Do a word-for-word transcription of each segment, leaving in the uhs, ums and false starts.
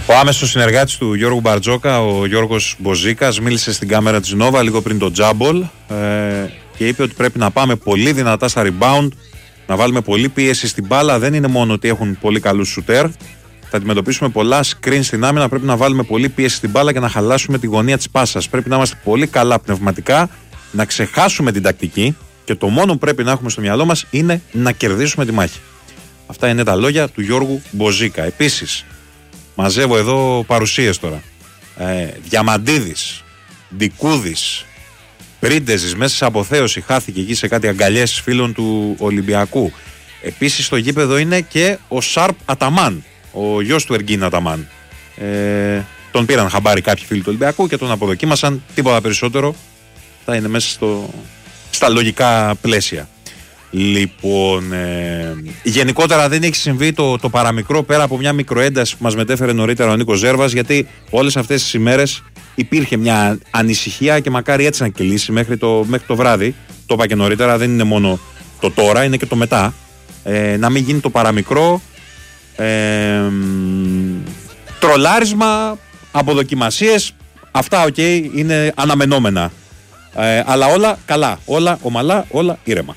Ο άμεσος συνεργάτης του Γιώργου Μπαρτζόκα, ο Γιώργος Μποζίκας, μίλησε στην κάμερα της Νόβα λίγο πριν το τζάμπολ ε, και είπε ότι πρέπει να πάμε πολύ δυνατά στα rebound, να βάλουμε πολύ πίεση στην μπάλα. Δεν είναι μόνο ότι έχουν πολύ καλούς σουτέρ, θα αντιμετωπίσουμε πολλά screen στην άμυνα. Πρέπει να βάλουμε πολύ πίεση στην μπάλα και να χαλάσουμε τη γωνία της πάσας. Πρέπει να είμαστε πολύ καλά πνευματικά, να ξεχάσουμε την τακτική και το μόνο που πρέπει να έχουμε στο μυαλό μας είναι να κερδίσουμε τη μάχη. Αυτά είναι τα λόγια του Γιώργου Μποζίκα. Επίσης, μαζεύω εδώ παρουσίες τώρα. Ε, Διαμαντίδης, Ντικούδης, Πρίντεζης μέσα σε αποθέωση, χάθηκε εκεί σε κάτι αγκαλιές φίλων του Ολυμπιακού. Επίσης στο γήπεδο είναι και ο Σάρπ Αταμάν, ο γιος του Εργίν Αταμάν. Ε, τον πήραν χαμπάρι κάποιοι φίλοι του Ολυμπιακού και τον αποδοκίμασαν, τίποτα περισσότερο. Θα είναι μέσα στο, στα λογικά πλαίσια. Λοιπόν, ε, γενικότερα δεν έχει συμβεί το, το παραμικρό πέρα από μια μικροένταση που μας μετέφερε νωρίτερα ο Νίκος Ζέρβας, γιατί όλες αυτές τις ημέρες υπήρχε μια ανησυχία και μακάρι έτσι να κυλήσει μέχρι το, μέχρι το βράδυ. Το είπα και νωρίτερα, δεν είναι μόνο το τώρα, είναι και το μετά. Ε, να μην γίνει το παραμικρό ε, τρολάρισμα, αποδοκιμασίες, αυτά οκ, okay, είναι αναμενόμενα. Ε, αλλά όλα καλά, όλα ομαλά, όλα ήρεμα.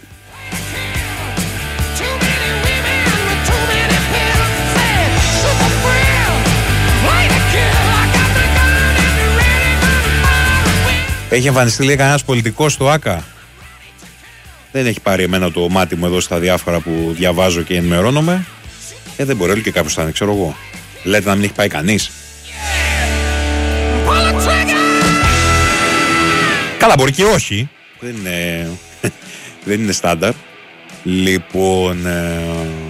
Έχει εμφανιστεί λέει κανένας πολιτικός στο ΆΚΑ? Δεν έχει πάρει εμένα το μάτι μου εδώ στα διάφορα που διαβάζω και ενημερώνομαι. Ε, δεν μπορεί και κάποιος θα είναι, ξέρω εγώ. Λέτε να μην έχει πάει κανείς? Καλά, μπορεί και όχι. Δεν είναι, δεν είναι στάνταρ. Λοιπόν, ε,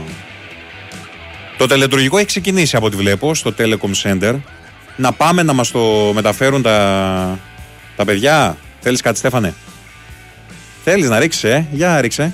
το τελετουργικό έχει ξεκινήσει από ό,τι βλέπω στο Telecom Center. Να πάμε να μας το μεταφέρουν τα, τα παιδιά. Θέλεις κάτι, Στέφανε? Θέλεις να ρίξεις, ε? Για ρίξε.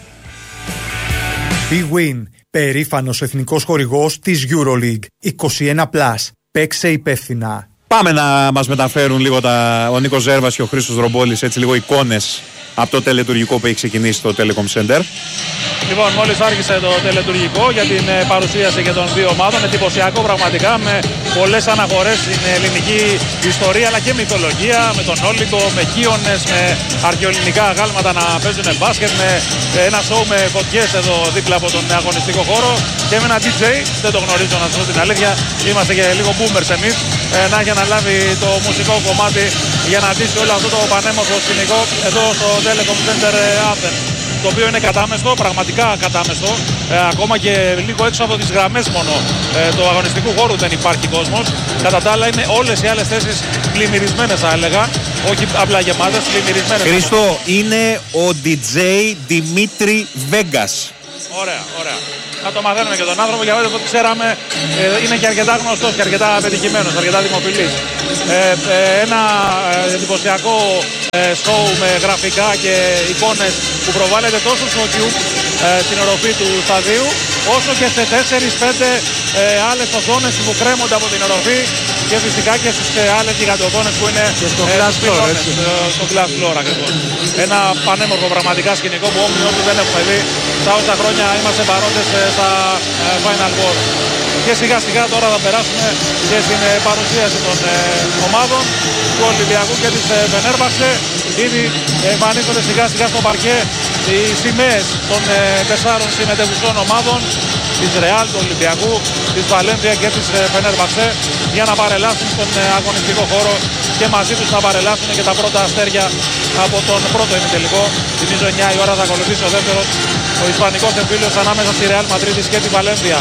Big Win, περήφανος εθνικός χορηγός της EuroLeague. είκοσι ένα συν. Παίξε υπεύθυνα. Πάμε να μας μεταφέρουν λίγο τα, ο Νίκος Ζέρβας και ο Χρήστος Ρομπόλης, έτσι λίγο εικόνες από το τελετουργικό που έχει ξεκινήσει στο Telecom Center. Λοιπόν, μόλις άρχισε το τελετουργικό για την παρουσίαση και των δύο ομάδων. Εντυπωσιακό πραγματικά, με πολλές αναφορές στην ελληνική ιστορία αλλά και μυθολογία. Με τον Όλυμπο, με κύονες, με αρχαιοελληνικά αγάλματα να παίζουν μπάσκετ. Με ένα σοου με φωτιές εδώ δίπλα από τον αγωνιστικό χώρο. Και με ένα ντι τζέι, δεν το γνωρίζω να σας πω την αλήθεια. Είμαστε και λίγο boomers εμείς. Να έχει αναλάβει το μουσικό κομμάτι για να ντύσει όλο αυτό το πανέμορφο σκηνικό εδώ στο Telecom Center Athens. Το οποίο είναι κατάμεστο, πραγματικά κατάμεστο, ε, ακόμα και λίγο έξω από τις γραμμές μόνο ε, του αγωνιστικού χώρου δεν υπάρχει κόσμος. Κατά τα άλλα είναι όλες οι άλλες θέσεις πλημμυρισμένες, θα έλεγα, όχι απλά γεμάτες, πλημμυρισμένες. Χρήστο, είναι ο ντι τζέι Δημήτρη Βέγκας. Ωραία, ωραία. Να το μαθαίνουμε και τον άνθρωπο, για ό,τι ξέραμε, ε, είναι και αρκετά γνωστός και αρκετά πετυχημένος, αρκετά δημοφιλής. Ε, ε, ένα ε, εντυπωσιακό ε, show με γραφικά και εικόνες που προβάλλεται τόσο στο Cube, ε, στην οροφή του σταδίου, όσο και σε τέσσερις πέντε ε, άλλες οθόνες που κρέμονται από την οροφή και φυσικά και στις ε, άλλες γιγαντοθόνες που είναι και στο ε, Glass Floor, ε, στο Glass Floor ακριβώς. Ένα πανέμορφο πραγματικά σκηνικό που όμοιο ότι δεν έχουμε δει στα όσα χρόνια είμαστε παρόντες ε, στα ε, Final Four. Και σιγά σιγά τώρα θα περάσουμε και στην ε, παρουσίαση των ε, ομάδων του Ολυμπιακού και της ε, Φενέρμπαξε. Ήδη εμφανίζονται σιγά σιγά στο παρκέ οι σημαίες των ε, τεσσάρων συμμετεχουσών ομάδων, της Ρεάλ, του Ολυμπιακού, της Βαλένθια και της ε, Φενέρμπαξε, για να παρελάσουν στον ε, αγωνιστικό χώρο και μαζί τους θα παρελάσουν και τα πρώτα αστέρια από τον πρώτο ημιτελικό. Θυμίζω εννιά η ώρα θα ακολουθήσει ο δεύτερος, ο ισπανικός εμφύλιος ανάμεσα στη Ρεάλ Μαδρίτης και τη Βαλένθια.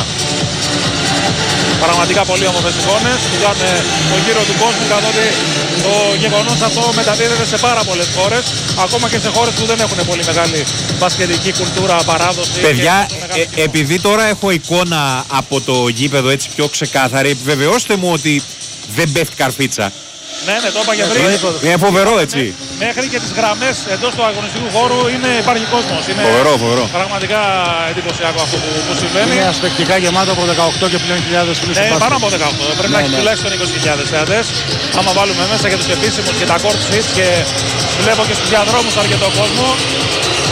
Πραγματικά πολύ όμορφες εικόνες που κάνουν το γύρο του κόσμου, καθότι το γεγονός αυτό μεταδίδεται σε πάρα πολλές χώρες, ακόμα και σε χώρες που δεν έχουν πολύ μεγάλη μπασκετική κουλτούρα, παράδοση. Παιδιά, ε, επειδή τώρα έχω εικόνα από το γήπεδο έτσι πιο ξεκάθαρη, επιβεβαιώστε μου ότι δεν πέφτει καρφίτσα. Ναι, ναι, το είπα και πριν. Είναι φοβερό, έτσι. Μέχρι και τις γραμμές εντός του αγωνιστικού χώρου είναι, υπάρχει κόσμος. Είναι φοβερό, φοβερό. Πραγματικά εντυπωσιακό αυτό που, που συμβαίνει. Είναι ασπεκτικά γεμάτο από δεκαοκτώ και πλέον χιλιάδες φίλους. Ναι, πάνω από δεκαοκτώ. Πρέπει ναι, να έχει ναι. τουλάχιστον είκοσι χιλιάδες θεατές. Άμα βάλουμε μέσα και τους επίσημους και τα court seats, και βλέπω και στους διαδρόμους αρκετό κόσμο.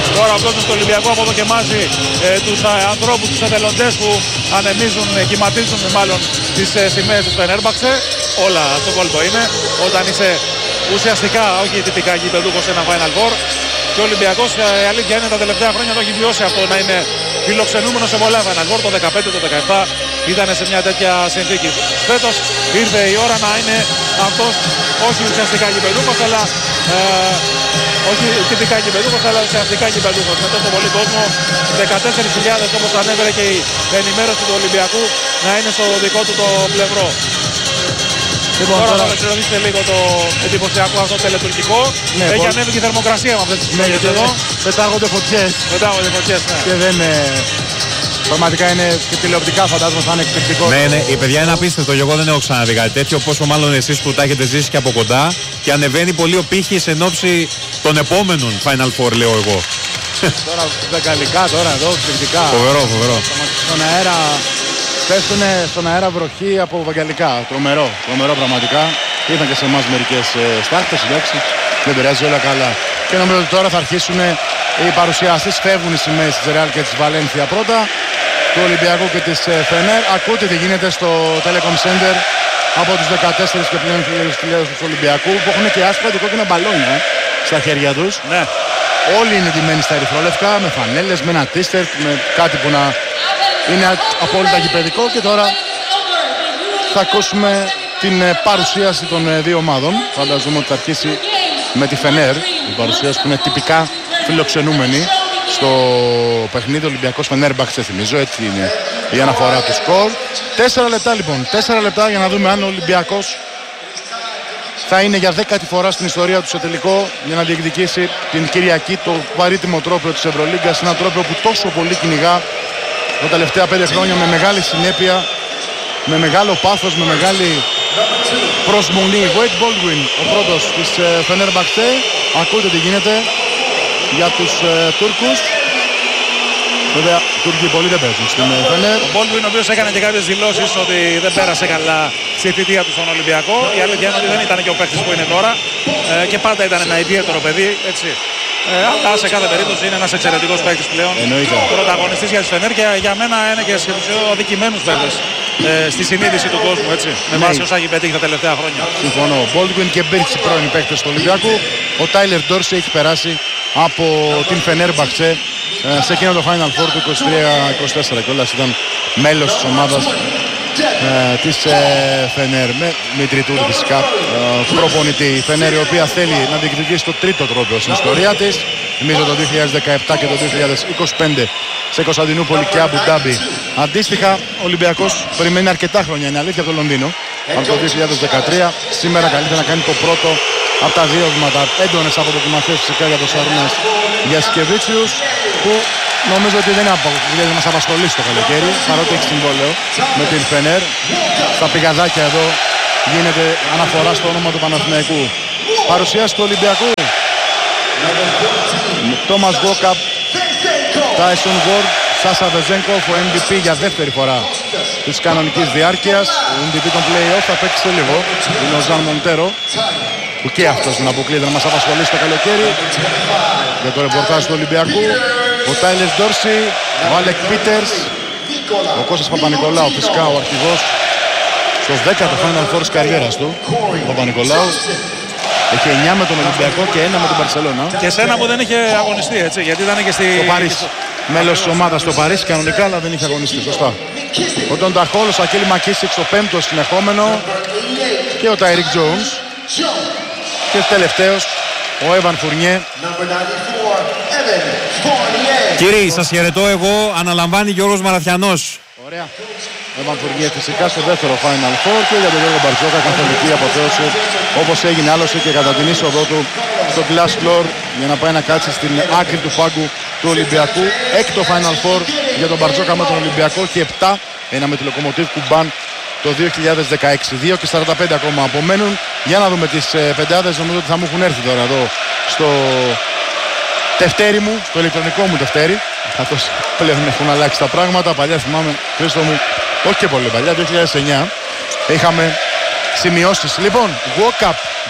Τώρα ο κόσμος του Ολυμπιακού αποδοκιμάζει ε, τους α, ανθρώπους, τους εθελοντές που ανεμίζουν, ε, κυματίζουν μάλλον τις ε, σημαίες του Φενέρμπαξε. Όλα στο κόλπο είναι όταν είσαι ουσιαστικά, όχι τυπικά γηπεδούχος σε ένα Final Four. Και ο Ολυμπιακός, η αλήθεια είναι, τα τελευταία χρόνια το έχει βιώσει αυτό, να είναι φιλοξενούμενος σε πολλά Final Four. Το δεκαπέντε, το δεκαεπτά ήταν σε μια τέτοια συνθήκη. Φέτος ήρθε η ώρα να είναι αυτός, όχι ουσιαστικά γηπεδούχος, αλλά ε, όχι τυπικά γηπεδούχος, αλλά ουσιαστικά γηπεδούχος. Με τόσο πολύ κόσμο, δεκατέσσερις χιλιάδες όπως ανέβαινε και η ενημέρωση του Ολυμπιακού, να είναι στο δικό του το πλευρό. Λοιπόν, τώρα θα ολοκληρωθείτε λίγο το εντυπωσιακό αυτό τελετουργικό. Ναι, έχει bon. ανέβει και η θερμοκρασία με αυτές τις συνέχειες ναι, εδώ. Πετάγονται φωτιές. Πετάγονται φωτιές, ναι. Και δεν είναι... Πραγματικά είναι και τηλεοπτικά φαντάζομαι θα είναι εκπληκτικό. Ναι, ναι, η παιδιά είναι απίστευτο. Εγώ δεν έχω ξαναδεί κάτι τέτοιο. Πόσο μάλλον εσείς που τα έχετε ζήσει και από κοντά. Και ανεβαίνει πολύ ο πύχης εν ώψη των επόμενων Final Four, λέω εγώ. Τώρα δεκαλικά, τώρα εδώ, εκπληκτικά. Φοβερό, φοβερό. Στον αέρα, πέφτουν στον αέρα βροχή από βαγγαλικά. Τρομερό, τρομερό πραγματικά. Ήρθαν και σε εμάς μερικές στάχτες, εντάξει. Δεν πειράζει, όλα καλά. Και νομίζω ότι τώρα θα αρχίσουν οι παρουσιαστές. Φεύγουν οι σημαίες της Real και της Βαλένθια πρώτα, του Ολυμπιακού και της Φενέρ. Ακούτε τι γίνεται στο Telecom Center από τους δεκατέσσερις και πλέον φιλέους του Ολυμπιακού, που έχουν και άσπρα και κόκκινα μπαλόνια στα χέρια τους. Ναι. Όλοι είναι ντυμένοι στα ερυθρόλευκα, με φανέλες, με ένα t-shirt, με κάτι που να είναι απόλυτα γηπεδικό. Και τώρα θα ακούσουμε την παρουσίαση των δύο ομάδων. Φανταζόμαι ότι θα αρχίσει με τη Φενέρ, η παρουσίαση που είναι τυπικά φιλοξενούμενη στο παιχνίδι Ολυμπιακός Φενέρμπαξε, θυμίζω, έτσι είναι η αναφορά του σκορ. Τέσσερα λεπτά λοιπόν, τέσσερα λεπτά για να δούμε αν ο Ολυμπιακός θα είναι για δέκατη φορά στην ιστορία του σε τελικό για να διεκδικήσει την Κυριακή το βαρύτιμο τρόπαιο της Ευρωλίγκας, ένα τρόπαιο που τόσο πολύ κυνηγά τα τελευταία πέντε χρόνια με μεγάλη συνέπεια, με μεγάλο πάθος, με μεγάλη προσμονή. Wade Baldwin, ο πρώτος της Φενέρμπαξε. Ακούτε τι γίνεται για τους ε, Τούρκους. Βέβαια, οι Τούρκοι πολλοί δεν παίζουν στην Φενέρ. Ο Baldwin, ο οποίος έκανε και κάποιες δηλώσεις ότι δεν πέρασε καλά στη θητεία του στον Ολυμπιακό. Η αλήθεια είναι ότι δεν ήταν και ο παίκτης που είναι τώρα ε, και πάντα ήταν ένα ιδιαίτερο παιδί, έτσι. Ε, αλλά σε κάθε περίπτωση είναι ένας εξαιρετικός παίκτης πλέον. Εννοείται. Πρωταγωνιστής για τις Φενέρ και για μένα είναι και σχεδόν αδικημένους παίκτες ε, στη συνείδηση του κόσμου, έτσι. Ναι. Με βάση όσα έχει πετύχει τα τελευταία χρόνια. Συμφωνώ. Baldwin και Μπίρτς οι πρώην παίκτες του Ολυμπιακού. Ο Τάιλερ Ντόρσι έχει περάσει από την Φενέρμπαξε σε εκείνο το Final Four του είκοσι τρία είκοσι τέσσερα και όλας ήταν μέλος της ομάδας ε, της ε, Φενέρ με Μητριτούρ φυσικά ε, προπονητή. Η Φενέρ, η οποία θέλει να διεκδικήσει το τρίτο τρόπαιο στην ιστορία της, νομίζω το δύο χιλιάδες δεκαεπτά και το δύο χιλιάδες είκοσι πέντε σε Κωνσταντινούπολη και Αμπου Ντάμπι. Αντίστοιχα ο Ολυμπιακός περιμένει αρκετά χρόνια, είναι αλήθεια, από το Λονδίνο από το δύο χιλιάδες δεκατρία. Σήμερα καλύτερα να κάνει το πρώτο από τα δύο βήματα, έντονες αποδοκιμασίες φυσικά για τον Σαρούνας Γιασκεβίτσιους, που νομίζω ότι δεν είναι να μας απασχολήσει το καλοκαίρι, παρότι έχει συμβόλαιο με την Φενέρ. Στα πηγαδάκια εδώ γίνεται αναφορά στο όνομα του Παναθηναϊκού. Παρουσίαση του Ολυμπιακού. Τόμας Γκόκαπ, Τάισον Γουόρντ, Σάσα Βεζένκοφ, ο εμ βι πι για δεύτερη φορά της κανονικής διάρκειας. Ο εμ βι πι των play-off θα παίξει σε λίγο. Είναι ο Ζαν Μοντέρο, που και αυτός δεν αποκλείεται να μας απασχολήσει το καλοκαίρι για το ρεπορτάζ του Ολυμπιακού. Ο Τάιλερ Ντόρσι, ο Άλεκ Πίτερς, ο Κώστας Παπα-Νικολάου, φυσικά ο αρχηγός στο δέκατο Final Four της καριέρας του. Ο Παπα-Νικολάου έχει εννιά με τον Ολυμπιακό και ένα με τον Μπαρσελόνα. Και σε ένα που δεν είχε αγωνιστεί, έτσι, γιατί ήταν και στη... στο Παρίσι. Μέλος της ομάδας στο Παρίσι κανονικά, αλλά δεν είχε αγωνιστεί, σωστά. Ο Τον Ταχόλ, ο Σακίλ Μακίσικ στο πέμπτο συνεχόμενο και ο Τάιρικ Τζόουνς. Και τελευταίος ο Έβαν Φουρνιέ. Κύριοι, σας χαιρετώ εγώ, αναλαμβάνει Γιώργος Μαραθιανός. Ωραία. Έβαν Φουρνιέ φυσικά στο δεύτερο Final Four και για τον Γιώργο Μπαρτζόκα καθολική αποθέωση, όπως έγινε άλλωστε και κατά την είσοδό του στο glass floor για να πάει να κάτσει στην άκρη του πάγκου του Ολυμπιακού. Έκτο Final Four για τον Μπαρτζόκα με τον Ολυμπιακό και επτά ένα με τη Λοκομοτίβ Κουμπάν το δύο χιλιάδες δεκαέξι. δύο και σαράντα πέντε ακόμα απομένουν. Για να δούμε τις ε, πεντάδες, νομίζω ότι θα μου έχουν έρθει τώρα εδώ στο τευτέρι μου, στο ηλεκτρονικό μου τευτέρι, καθώς πλέον έχουν αλλάξει τα πράγματα. Παλιά θυμάμαι, Χρήστο μου, όχι και πολύ παλιά, δύο χιλιάδες εννιά είχαμε σημειώσεις. Λοιπόν, Γουόκαπ, Ντόρσι, Παπα-Νικολάου, Βεζένκοφ και Μιλουτίνοφ. Καμία έκπληξη.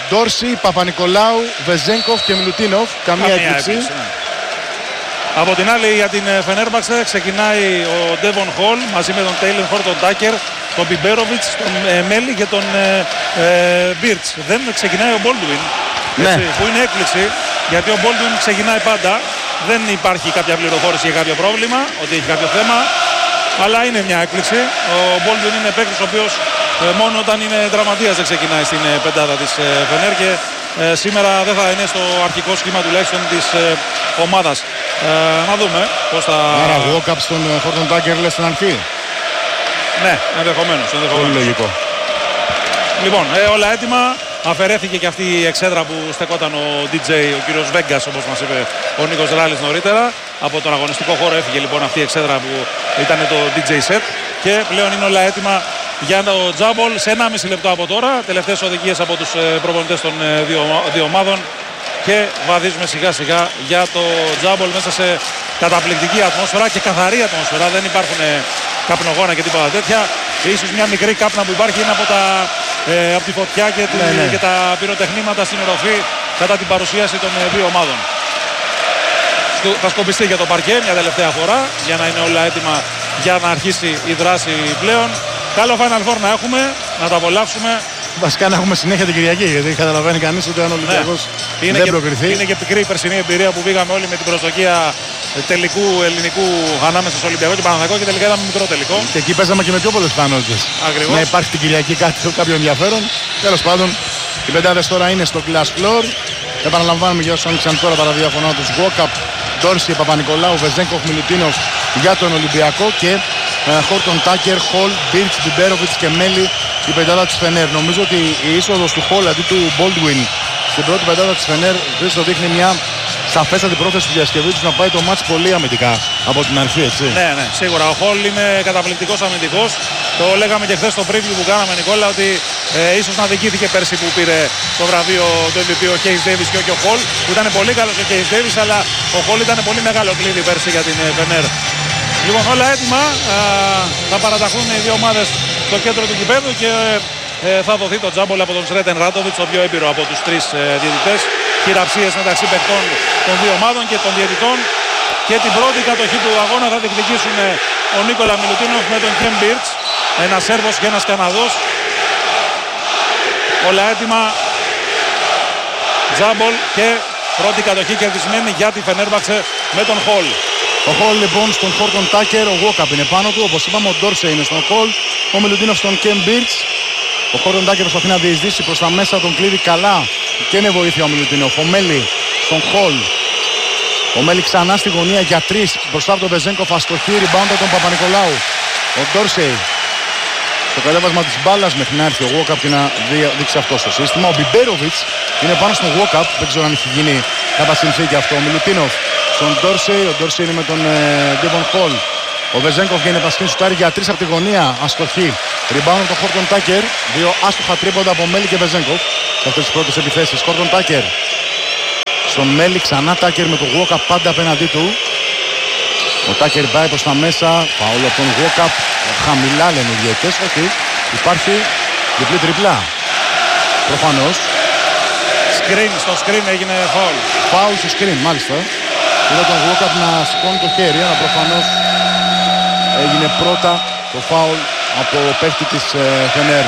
Καμία έκπληξη, ναι. Από την άλλη για την Φενέρμπαξε ξεκινάει ο Ντέβον Χολ μαζί με τον Τέιλορ Χόρτον Τάκερ, τον Μπιμπέροβιτς, τον ε, Μέλι και τον Μπίρτς. Ε, ε, Δεν ξεκινάει ο Μπόλντουιν, ναι. που είναι έκπληξη, γιατί ο Μπόλντουιν ξεκινάει πάντα. Δεν υπάρχει κάποια πληροφόρηση για κάποιο πρόβλημα, ότι έχει κάποιο θέμα, αλλά είναι μια έκπληξη. Ο Μπόλντουιν είναι παίκτης ο οποίος ε, μόνο όταν είναι τραυματίας δεν ξεκινάει στην ε, πεντάδα της ε, Φενέρ και ε, σήμερα δεν θα είναι στο αρχικό σχήμα τουλάχιστον της ε, ομάδας. Ε, να δούμε πώς θα... Άρα walk-up στον Χόρτον Τάκερ λες στην αρχή. Ναι, ενδεχομένως, ενδεχομένως. Πολύ λογικό. Λοιπόν, ε, όλα έτοιμα. Αφαιρέθηκε και αυτή η εξέδρα που στεκόταν ο ντι τζέι, ο κύριος Βέγκας, όπως μας είπε ο Νίκος Ράλης νωρίτερα. Από τον αγωνιστικό χώρο έφυγε λοιπόν αυτή η εξέδρα που ήταν το ντι τζέι set και πλέον είναι όλα έτοιμα για το τζάμπολ σε ενάμιση λεπτό από τώρα. Τελευταίες οδηγίες από τους προπονητές των δύο, δύο ομάδων και βαδίζουμε σιγά σιγά για το τζάμπολ μέσα σε καταπληκτική ατμόσφαιρα και καθαρή ατμόσφαιρα. Δεν υπάρχουν καπνογόνα και τίποτα τέτοια. Ίσως μια μικρή κάπνα που υπάρχει είναι από, τα, ε, από τη φωτιά και, τη, ναι, ναι. και τα πυροτεχνήματα στην οροφή κατά την παρουσίαση των ε, δύο ομάδων. Σκο, θα σκομπιστεί για το παρκέ μια τελευταία φορά για να είναι όλα έτοιμα για να αρχίσει η δράση πλέον. Καλό Final Four να έχουμε, να τα απολαύσουμε. Βασικά να έχουμε συνέχεια την Κυριακή, γιατί καταλαβαίνει κανείς ότι αν ο Ολυμπιακός ναι. δεν προκριθεί. Είναι και πικρή η περσινή εμπειρία που πήγαμε όλοι με την προσδοκία τελικού ελληνικού ανάμεσα στο Ολυμπιακό και Παναθηναϊκό και τελικά είδαμε μικρό τελικό. Και εκεί παίζαμε και με πιο πολλές πιθανότητες. Ακριβώς. Να υπάρχει την Κυριακή κάτι, κάποιο ενδιαφέρον. Τέλος πάντων, οι πεντάδες τώρα είναι στο Class Floor. Επαναλαμβάνουμε για όσους άνοιξαν τώρα τα ραδιόφωνο τους. Walkup, Ντόρση, Παπα-Νικολάου, Βεζέγκοφ, Μιλουτίνοφ για τον Ολυμπιακό και Χόρτον Τάκερ, Χολ, Μπίρτς, Μπιμπέροβιτς και Μέλι η πεντάδα της Φενέρ. Νομίζω ότι η είσοδος του Χολ αντί του Baldwin στην πρώτη πεντάδα της Φενέρ το δείχνει μια σαφέστατη πρόθεση του Διασκευίτσου να πάει το μάτς πολύ αμυντικά από την αρχή, έτσι. Ναι, ναι, σίγουρα. Ο Χολ είναι καταπληκτικός αμυντικός. Το λέγαμε και χθες στο preview που κάναμε, Νικόλα, ότι ε, ίσως να δικήθηκε πέρσι που πήρε το βραβείο του εμ βι πι ο Κέις Ντέιβις και όχι ο Χολ, που ήταν πολύ καλός ο Κέις Ντέιβις, αλλά ο Χολ ήταν πολύ μεγάλο κλειδί πέρσι για την Φενέρ. Λοιπόν, όλα έτοιμα. Α, θα παραταχθούν οι δύο ομάδες στο κέντρο του γηπέδου και ε, θα δοθεί το τζάμπολ από τον Σρέτεν Ράτοβιτς, το πιο έμπειρο από τους τρεις ε, διαιτητές. Χειραψίες μεταξύ παιχτών των δύο ομάδων και των διαιτητών. Και την πρώτη κατοχή του αγώνα θα διεκδικήσουν ο Νίκολα Μιλουτίνοφ με τον Κεμ Μπίρτς. Ένας Σέρβος και ένας Καναδός. Όλα έτοιμα. Τζάμπολ και πρώτη κατοχή κερδισμένη για τη Φενέρμπαξε με τον Χολ. Ο Χολ λοιπόν στον Χόρτον Τάκερ, ο Walkup είναι πάνω του. Όπως είπαμε, ο Ντόρσε είναι στον Χολ. Ο Μιλουτίνοφ στον Κεμ Μπίρτς. Ο Χόρτον Τάκερ προσπαθεί να διεισδύσει προς τα μέσα, τον κλείνει καλά. Και είναι βοήθεια ο Μιλουτίνοφ. Ο Μέλι στον Χολ. Ο Μέλι ξανά στη γωνία για τρεις μπροστά από τον Βεζέγκοφ. Αστοχή, rebound από τον Παπα-Νικολάου. Ο Ντόρσεϊ στο κατέβασμα της μπάλας μέχρι να έρθει ο Walkup και να δείξει αυτό στο σύστημα. Ο Μπιμπέροβιτς είναι πάνω στον Walkup. Δεν ξέρω αν έχει γίνει κατά συνθήκη αυτό. Ο Μιλουτίνοφ στον Ντόρσεϊ. Ο Ντόρσεϊ είναι με τον Ντέβον Χολ. Ο Βεζέγκοφ γίνεται πασχήν σουτάρει για τρεις από τη γωνία. Αστοχή. Rebound από τον Χόρτον Τάκερ. Δύο άστοχα τρίποντα από Μέλι και Βεζέγκοφ σε αυτές τις πρώτες επιθέσεις. Χόρτον Τάκερ στον Μέλι, ξανά Τάκερ με τον Walkup πάντα απέναντί του. Ο Τάκερ πάει προς τα μέσα. Φαούλ από τον Walkup. Χαμηλά λένε οι διαιτητές. Όχι. Υπάρχει διπλή τριπλά. Προφανώς. Screen, στο screen έγινε φαούλ. Φαούλ στο screen, μάλιστα. Είδα τον Walkup να σηκώνει το χέρι, αλλά προφανώς έγινε πρώτα το φάουλ από παίχτη της Φενέρ.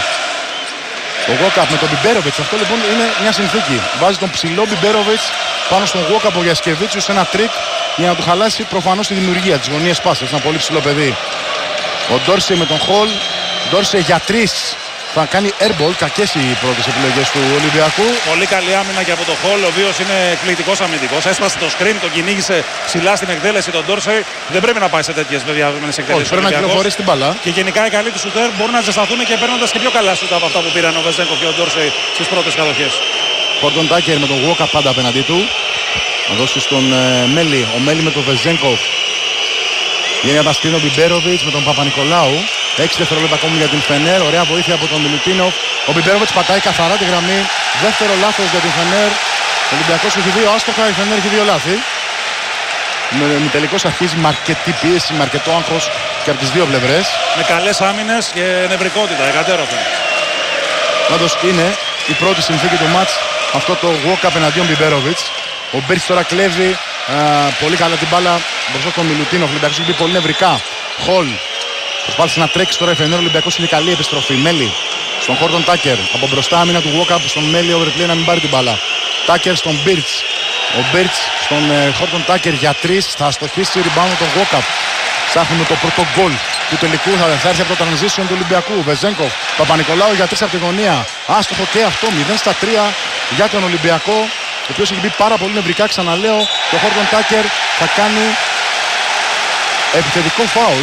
Ο Walkup με τον Μπιμπέροβιτς, αυτό λοιπόν είναι μια συνθήκη. Βάζει τον ψηλό Μπιμπέροβιτς πάνω στον Walkup ο Γιασκεβίτσιος σε ένα τρίκ για να του χαλάσει προφανώς τη δημιουργία της γωνίας πάσης. Ένα πολύ ψηλό παιδί. Ο Ντόρσεϊ με τον Χολ. Ντόρσεϊ για τρεις. Θα κάνει airball, κακές οι πρώτες επιλογές του Ολυμπιακού. Πολύ καλή άμυνα και από τον Χολ, ο οποίος είναι εκπληκτικός αμυντικός. Έσπασε το screen, τον κυνήγησε ψηλά στην εκτέλεση τον Ντόρσεϊ. Δεν πρέπει να πάει σε τέτοιες διαδρομένες εκτέλεσεις. Πρέπει να κυκλοφορήσει την μπάλα. Και γενικά οι καλοί του σουτέρ μπορούν να ζεσταθούν και παίρνοντας και πιο καλά σουτ από αυτά που πήραν ο Βεζέγκοφ και ο Ντόρσεϊ στις πρώτες κατοχές. Χόρτον Τάκερ με τον Walkup πάντα απέναντί του. Να δώσει στον ε, Μέλι. Ο Μέλι με τον Βεζέγκοφ. Γίνει απαστήνο Μπιμπέροβιτς με τον Παπα-Νικολάου. έξι δευτερόλεπτα ακόμη για την Φενέρ. Ωραία βοήθεια από τον Μιλουτίνοφ. Ο Μπιμπέροβιτς πατάει καθαρά τη γραμμή. Δεύτερο λάθος για την Φενέρ. Ο Ολυμπιακός έχει δύο άστοχα. Η Φενέρ έχει δύο λάθη. Με, με τελικώς αρχίζει με αρκετή πίεση, με αρκετό άγχος και από τις δύο πλευρές. Με καλές άμυνες και νευρικότητα, εκατέρωθεν. Πάντως είναι η πρώτη συνθήκη του μάτς αυτό το walk-up εναντίον Μπιμπέροβιτς. Ο Μπίρτς τώρα κλέβει ε, πολύ καλά την μπάλα μπροστά στον Μιλουτίνοφ. Ο Ολυμπιακός έχει μπει πολύ νευρικά. Χολ προσπάθησε να τρέξει τώρα η Φενέρ. Ο Ολυμπιακός είναι καλή επιστροφή. Μέλι στον Χόρτον Τάκερ. Από μπροστά άμυνα του Walkup στον Μέλι. Ο Overplay να μην πάρει την μπάλα. Τάκερ στον Μπίρτς. Ο Μπίρτς στον Χόρτον Τάκερ για τρεις. Θα αστοχίσει rebound τον Walkup. Ψάχνουμε το πρώτο γκολ του τελικού. Θα έρθει από το transition του Ολυμπιακού. Βεζένκοφ. Παπα-Νικολάου για τρεις από τη γωνία. Άστοχο και αυτό. μηδέν στα τρία για τον Ολυμπιακό. Ο οποίος έχει μπει πάρα πολύ νευρικά. Ξαναλέω, το Χόρτον Τάκερ θα κάνει επιθετικό φάουλ.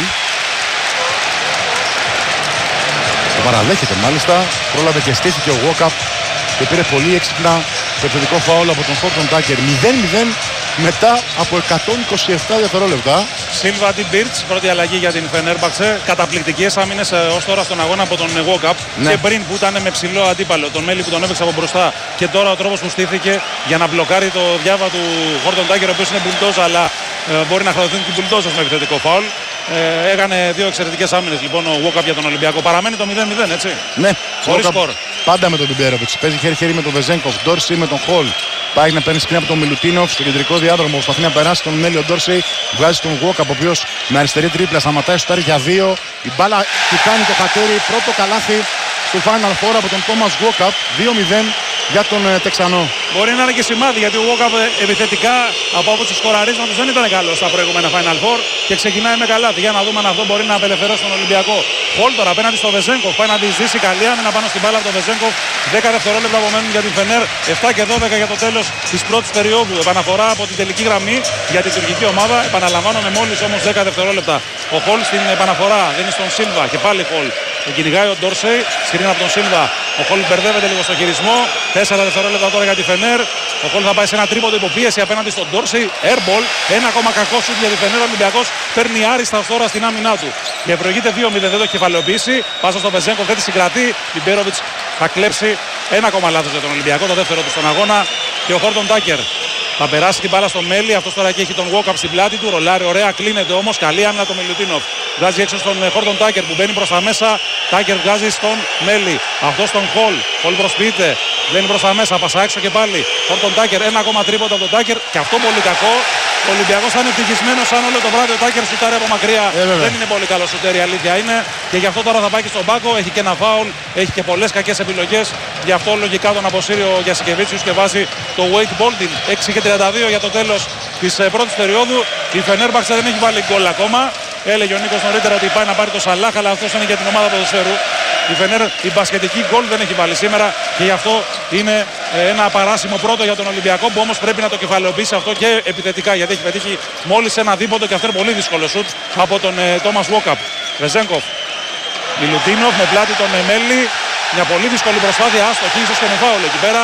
Το παραδέχεται μάλιστα. Πρόλαβε και στήθηκε ο Walkup και πήρε πολύ έξυπνα το επιθετικό φάουλ από τον Χόρτον Τάκερ. μηδέν μηδέν μετά από εκατόν είκοσι επτά δευτερόλεπτα. Σίλβα την Μπίρτς, πρώτη αλλαγή για την Φενέρμπαξε. Καταπληκτικές άμυνες ως τώρα στον αγώνα από τον Walkup. Ναι. Και πριν που ήταν με ψηλό αντίπαλο, τον Μέλι που τον έπαιξε από μπροστά. Και τώρα ο τρόπος που στήθηκε για να μπλοκάρει το διάβα του Χόρτον Τάκερ, ο οποίος είναι μπουλντόζα, αλλά ε, μπορεί να χρεωθεί την μπουλντόζα με επιθετικό φάουλ. Ε, έκανε δύο εξαιρετικές άμυνες λοιπόν ο Walkup για τον Ολυμπιακό. Παραμένει το μηδέν μηδέν, έτσι. Ναι, χωρίς σκορ. Πάντα με τον Μπιμπέροβιτς. Παίζει χέρι-χέρι με τον Βεζένκοφ. Ντόρσι με τον Χολ. Πάει να παίρνει σκηνή από τον Μιλουτίνοφ στο κεντρικό διάδρομο. Προσπαθεί να περάσει τον Μέλιο Ντόρσι. Βγάζει τον Walkup, ο οποίος με αριστερή τρίπλα σταματάει στο τάρι για δύο. Η μπάλα του κάνει το χατέρι. Πρώτο καλάθι στο Final Four από τον Τόμας Walkup. δύο μηδέν για τον ε, Τεξανό. Μπορεί να είναι και σημάδι γιατί ο Walkup επιθετικά από άποψη σκοραρίσματος δεν ήταν καλό στα προηγούμενα Final Four και ξεκινάει με καλάθι. Για να δούμε αν αυτό μπορεί να απελευθερώσει τον Ολυμπιακό. Χολ τώρα απέναντι στο Βεζένκοφ. Πάει να διεισδύσει καλή άμυνα πάνω στην μπάλα από τον Βεζένκοφ. δέκα δευτερόλεπτα απομένουν για την Φενέρ. επτά και δώδεκα για το τέλος της πρώτης περίοδου. Επαναφορά από την τελική γραμμή για την τουρκική ομάδα. Επαναλαμβάνω με μόλις όμως δέκα δευτερόλεπτα. Ο Χολ στην επαναφορά δίνει στον Σίλβα και πάλι Χολ. Τον κυνηγάει ο Ντόρσεϊ, σκριν από τον Σίλβα. Ο Χολ μπερδεύεται λίγο στο χειρισμό. τέσσερα δευτερόλεπτα τώρα για τη Φενέρ. Ο Χολ θα πάει σε ένα τρίποντο υποπίεση απέναντι στον Ντόρσεϊ. Airball, ένα ακόμα κακό σουτ για τη Φενέρ. Ο Ολυμπιακός παίρνει άριστα τώρα στην άμυνά του. Και προηγείται δύο μηδέν, δεν το έχει κεφαλαιοποιήσει. Πάσα στον Βεζένκοφ, δεν τη συγκρατεί. Μπιμπέροβιτς θα κλέψει ένα ακόμα λάθος για τον Ολυμπιακό, το δεύτερο του στον αγώνα. Και ο Χόρτον Τάκερ θα περάσει την μπάλα στο Μέλι. Αυτός τώρα εκεί έχει τον Walkup στην πλάτη του. Ρολάρει ωραία, κλείνεται όμως. Καλή άμυνα το Μιλουτίνοφ. Βγάζει έξω στον Χόρτον Τάκερ που μπαίνει προς τα μέσα. Τάκερ βγάζει στον Μέλι. Αυτό στον Χολ. Χολ προσποιείται. Μπαίνει προς τα μέσα. Πασά έξω και πάλι. Χόρτον Τάκερ. Ένα ακόμα τρίποντα από τον Τάκερ. Και αυτό πολύ κακό. Ο Ολυμπιακός θα είναι ευτυχισμένος αν όλο το βράδυ ο Τάκερ σουτάρει από μακριά. Ε, δεν είναι πολύ καλό σουτέρ, η αλήθεια είναι. Και γι' αυτό τώρα θα πάει και στον πάγκο. Έχει και ένα φάουλ. Έχει και πολλές κακές επιλογές. Γι' αυτό λογικά τον αποσύρει ο Γιασικεβίτσιους και βάζει το Wade Baldwin. έξι και τριάντα δύο για το τέλος της πρώτης περίοδου. Η Φενέρμπαξε δεν έχει βάλει γκολ ακόμα. Έλεγε ο Νίκος νωρίτερα ότι πάει να πάρει το Σαλάχ, αλλά αυτός είναι για την ομάδα ποδοσφαίρου. Η Φενέρ η μπασκετική γκολ δεν έχει βάλει σήμερα και γι' αυτό είναι ένα παράσημο πρώτο για τον Ολυμπιακό που όμως πρέπει να το κεφαλαιοποιήσει αυτό και επιθετικά γιατί έχει πετύχει μόλις ένα δίποντο και αυτό είναι πολύ δύσκολο σουτ από τον Τόμας Walkup. Βεζένκοφ, Μιλουτίνοφ με πλάτη τον Μέλι. Μια πολύ δύσκολη προσπάθεια, άστοχη, ίσως και με φάουλ εκεί πέρα.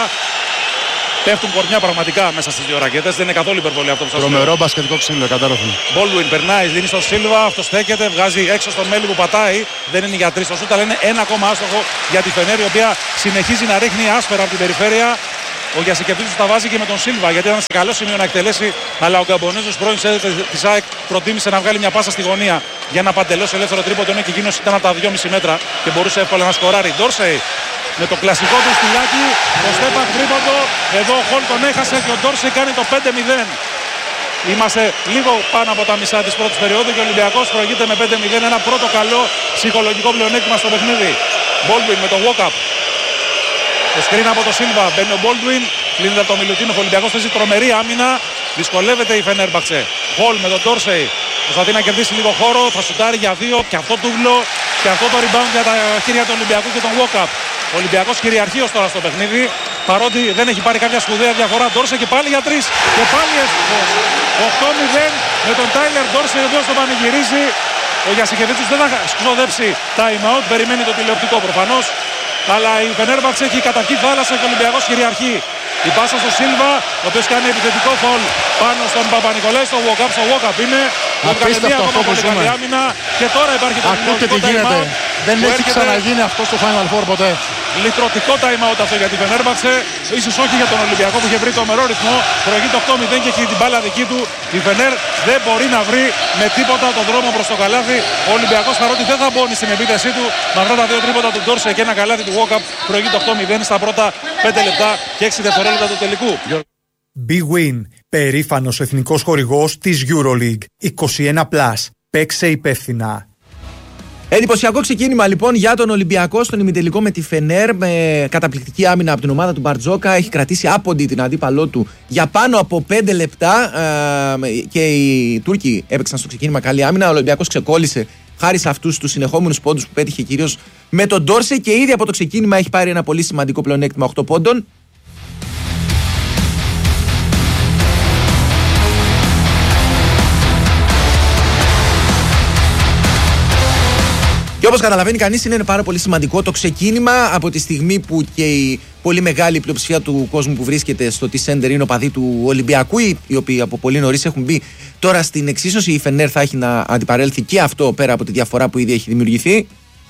Πέφτουν κορμιά πραγματικά μέσα στις δύο ρακέτες. Δεν είναι καθόλου υπερβολή αυτό που σας λέω. Τρομερό μπασκετικό ξύλο, κατάρροφη. Baldwin περνάει, δίνει στο Σίλβα, αυτό στέκεται, βγάζει έξω στον Μέλι που πατάει. Δεν είναι για τρεις το σούτ, αλλά είναι ένα ακόμα άστοχο για τη Φενέρ, η οποία συνεχίζει να ρίχνει άσφαιρα από την περιφέρεια. Ο Γιασικεβίτσιους τα βάζει και με τον Σίλβα γιατί ήταν σε καλό σημείο να εκτελέσει. Αλλά ο Γκαμπονέζος πρώην σέντερ της ΑΕΚ προτίμησε να βγάλει μια πάσα στη γωνία για να παντελώσει ελεύθερο τρίποντο. Ναι, και εκείνος ήταν από τα δυόμισι μέτρα και μπορούσε εύκολα να σκοράρει. Ντόρσεϊ με το κλασικό του στυλάκι, το στέπακ τρίποντο. Εδώ ο Χολ τον έχασε και ο Ντόρσεϊ κάνει το πέντε μηδέν. Είμαστε λίγο πάνω από τα μισά της πρώτης περίοδου και ο Ολυμπιακός προηγείται με πέντε μηδέν. Ένα πρώτο καλό ψυχολογικό πλεονέκτημα στο παιχνίδι. Baldwin με το Walkup. Το σκριν από το Σίλβα. Μπαίνει ο Baldwin. Κλείνεται από το Μιλουτίνοφ. Ο Ολυμπιακός παίζει τρομερή άμυνα. Δυσκολεύεται η Φενέρμπαξε. Χολ με τον Ντόρσεϊ. Προσπαθεί να κερδίσει λίγο χώρο. Θα σουτάρει για δύο. Και αυτό τούβλο. Και αυτό το rebound για τα χέρια του Ολυμπιακού και τον Walkup. Ο Ολυμπιακός κυριαρχεί ως τώρα στο παιχνίδι. Παρότι δεν έχει πάρει κάποια σπουδαία διαφορά. Ντόρσεϊ και πάλι για τρεις. Και πάλι εύστοχος. οκτώ μηδέν με τον Τάιλερ Ντόρσεϊ ο οποίος τον πανηγυρίζει. Ο Γιασικεβίτσιους δεν θα ξοδέψει time out. Περιμένει το τηλεοπτικό προφανώς. Αλλά η Φενέρμπαξ έχει καταρχήν θάλασσα και ο Ολυμπιακός κυριαρχεί. Η πάσα στο Σίλβα, ο οποίος κάνει επιθετικό φολ πάνω στον Παπα-Νικολάη, στο Walkup. Στο Walkup είναι. Απίστευτο αυτό που ζούμε. Και τώρα υπάρχει το ακούτε τι γίνεται. Δεν έχει ξαναγίνει αυτό στο Final Four ποτέ. Λυτρωτικό time out αυτό για τη Φενέρμπαξε. Ίσως όχι για τον Ολυμπιακό που είχε βρει το μερό ρυθμό. Προηγείται οκτώ μηδέν και έχει την μπάλα δική του. Η Φενέρ δεν μπορεί να βρει με τίποτα τον δρόμο προς το καλάθι. Ο Ολυμπιακός παρότι δεν θα μπώνει στην επίθεσή του με αυτά τα δύο τρίποτα του Ντόρσεϊ και ένα καλάθι του Walkup προηγείται οκτώ μηδέν στα πρώτα πέντε λεπτά και έξι δευτερόλεπτα του τελικού. Big Win, περήφανος εθνικός χορηγός της EuroLeague. είκοσι ένα συν. Παίξε υπεύθυνα. Εντυπωσιακό ξεκίνημα λοιπόν για τον Ολυμπιακό στον ημιτελικό με τη Φενέρ, με καταπληκτική άμυνα από την ομάδα του Μπαρτζόκα. Έχει κρατήσει άποντη την αντίπαλό του για πάνω από πέντε λεπτά ε, και οι Τούρκοι έπαιξαν στο ξεκίνημα καλή άμυνα. Ο Ολυμπιακός ξεκόλλησε χάρη σε αυτούς τους συνεχόμενους πόντους που πέτυχε κυρίως με τον Ντόρσεϊ και ήδη από το ξεκίνημα έχει πάρει ένα πολύ σημαντικό πλεονέκτημα οκτώ πόντων. Και όπως καταλαβαίνει κανείς, είναι πάρα πολύ σημαντικό το ξεκίνημα από τη στιγμή που και η πολύ μεγάλη πλειοψηφία του κόσμου που βρίσκεται στο T-Center είναι οπαδοί του Ολυμπιακού, οι οποίοι από πολύ νωρίς έχουν μπει τώρα στην εξίσωση. Η Φενέρ θα έχει να αντιπαρέλθει και αυτό πέρα από τη διαφορά που ήδη έχει δημιουργηθεί.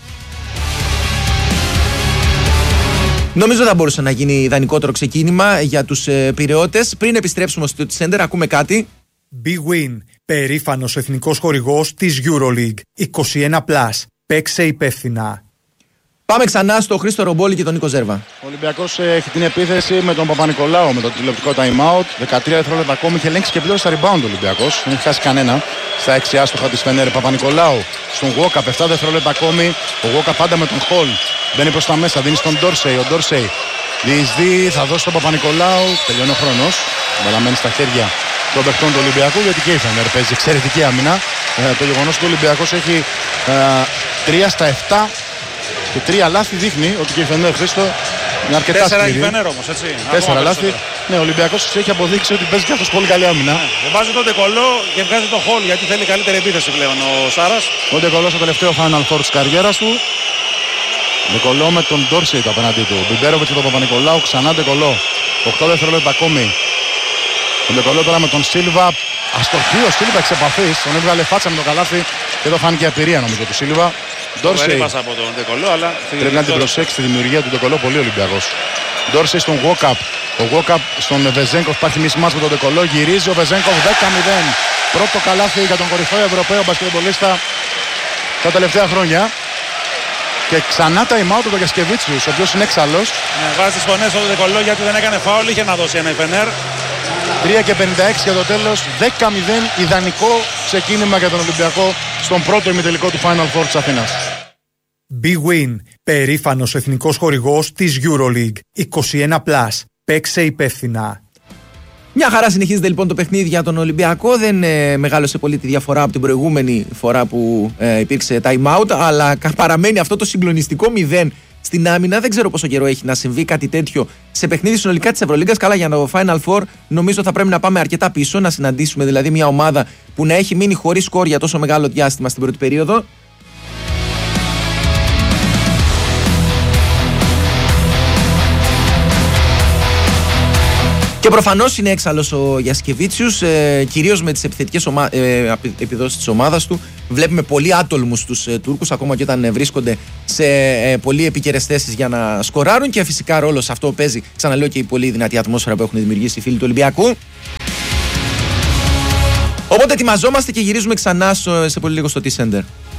Νομίζω θα μπορούσε να γίνει ιδανικότερο ξεκίνημα για τους ε, Πειραιώτες. Πριν επιστρέψουμε στο T-Center, ακούμε κάτι. Big Win, περήφανος εθνικός χορηγός της EuroLeague. είκοσι ένα συν. Παίξε υπεύθυνα. Πάμε ξανά στο Χρήστο Ρομπόλη και τον Νίκο Ζέρβα. Ο Ολυμπιακός έχει την επίθεση με τον Παπα-Νικολάου με το τηλεοπτικό time out. δεκατρία δευτερόλεπτα ακόμη, είχε ελέγξει και πλέον στα rebound ο Ολυμπιακός. Δεν έχει χάσει κανένα. Στα έξι άστοχα της Φενέρ. Παπα-Νικολάου στον Γουόκαπ, επτά δευτερόλεπτα ακόμη. Ο Γουόκαπ πάντα με τον Χολ. Μπαίνει προς τα μέσα, δίνει στον Ντόρσεϊ. Ο Ντόρσεϊ διεισδύει, θα δώσει τον Παπα-Νικολάου. Τελειώνει ο χρόνος. Μπαλαμένη στα χέρια των παιχτών του Ολυμπιακού, γιατί και η Φενέρ παίζει εξαιρετική άμυνα. Ε, το γεγονός ότι ο Ολυμπιακός έχει ε, τρία στα επτά και τρία λάθη δείχνει ότι και η Φενέρ, Χρήστο, είναι αρκετά σκληρή. Τέσσερα η Φενέρ όμως, έτσι. Τέσσερα λάθη. Ναι, ο Ολυμπιακός έχει αποδείξει ότι παίζει και αυτός πολύ καλή άμυνα. Ναι. Βάζει τον Ντεκολό και βγάζει το Χολ γιατί θέλει καλύτερη επίθεση πλέον ο Σάρας. Ο Ντεκολό στο τελευταίο Final Four της καριέρας του. Ντεκολό με τον Ντόρσεϊ απέναντί του. Μπιμπέροβιτς και τον Παπα-Νικολάου, ξανά Ντεκολό. οκτώ δευτερόλεπτα ακόμη. Ο Ντεκολό τώρα με τον Σίλβα. Αστοχή ο Σίλβα εξ επαφής. Τον έβγαλε φάτσα με το καλάθι και εδώ φάνηκε απειρία νομίζω του Σίλβα. Ντόρσεϊ από τον Ντεκολό, αλλά πρέπει να την προσέξει τη δημιουργία του Ντεκολό, πολύ Ολυμπιακός. Ντόρσεϊ στον Γουόκαπ. Ο Γουόκαπ στον Βεζένκοφ, υπάρχει μισμάς με τον Ντεκολό. Γυρίζει ο Βεζένκοφ δέκα μηδέν. Πρώτο καλάθι για τον κορυφαίο Ευρωπαίο μπασκετμπολίστα τα τελευταία χρόνια. Και ξανά τα time out του Γιασκεβίτσιους, ο οποίος είναι έξαλλος. Ναι, βάζει τις φωνές στον Ντεκολό γιατί δεν έκανε φάουλ, είχε να δώσει ένα η Φενέρ. τρία και πενήντα έξι για το τέλος, δέκα μηδέν, ιδανικό ξεκίνημα για τον Ολυμπιακό στον πρώτο ημιτελικό του Final Four της Αθήνας. Big Win, περήφανος εθνικός χορηγός της EuroLeague. είκοσι ένα συν. Παίξε υπεύθυνα. Μια χαρά συνεχίζεται λοιπόν το παιχνίδι για τον Ολυμπιακό. Δεν ε, μεγάλωσε πολύ τη διαφορά από την προηγούμενη φορά που ε, υπήρξε time out, αλλά παραμένει αυτό το συγκλονιστικό μηδέν στην άμυνα. Δεν ξέρω πόσο καιρό έχει να συμβεί κάτι τέτοιο σε παιχνίδι συνολικά της Ευρωλίγκας. Καλά, για το Final Four νομίζω θα πρέπει να πάμε αρκετά πίσω, να συναντήσουμε δηλαδή μια ομάδα που να έχει μείνει χωρίς σκορ για τόσο μεγάλο διάστημα στην πρώτη περίοδο. Και προφανώς είναι έξαλλος ο Γιασκεβίτσιους, ε, κυρίως με τις επιθετικές ομα... ε, επιδόσεις της ομάδας του. Βλέπουμε πολύ άτολμους τους ε, Τούρκους, ακόμα και όταν ε, βρίσκονται σε ε, πολύ επίκαιρες θέσεις για να σκοράρουν. Και φυσικά ρόλο σε αυτό παίζει, ξαναλέω, και η πολύ δυνατή ατμόσφαιρα που έχουν δημιουργήσει οι φίλοι του Ολυμπιακού. Οπότε ετοιμαζόμαστε και γυρίζουμε ξανά στο, σε πολύ λίγο στο T-Center.